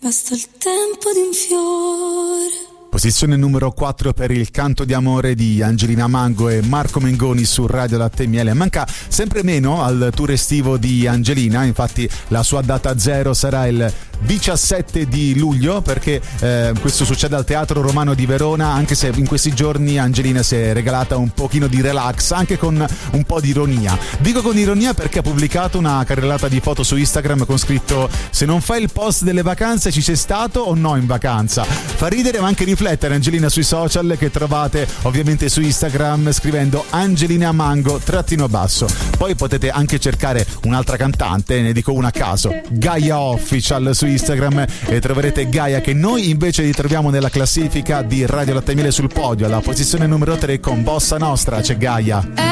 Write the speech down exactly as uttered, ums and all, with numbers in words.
basta il tempo di un fiore. Posizione numero quattro per il canto di amore di Angelina Mango e Marco Mengoni su Radio Latte e Miele. Manca sempre meno al tour estivo di Angelina, infatti la sua data zero sarà il diciassette di luglio, perché eh, questo succede al Teatro Romano di Verona, anche se in questi giorni Angelina si è regalata un pochino di relax, anche con un po' di ironia. Dico con ironia perché ha pubblicato una carrellata di foto su Instagram con scritto: se non fai il post delle vacanze ci sei stato o no in vacanza? Fa ridere ma anche riflettere Angelina sui social, che trovate ovviamente su Instagram scrivendo Angelina Mango trattino basso. Poi potete anche cercare un'altra cantante, ne dico una a caso, Gaia Official su Instagram, e troverete Gaia, che noi invece ritroviamo nella classifica di Radio Latte e Miele sul podio alla posizione numero tre con Bossa Nostra. C'è Gaia.